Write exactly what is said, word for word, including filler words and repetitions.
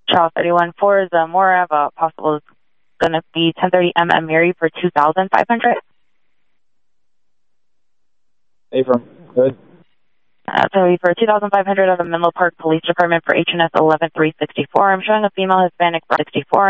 Charles thirty-one four is uh, more of a possible. It's going to be ten thirty M M Mary for two thousand five hundred. Affirm. Good. Uh, so for two thousand five hundred of the Menlo Park Police Department for H N S eleven three sixty-four. I'm showing a female Hispanic sixty-four.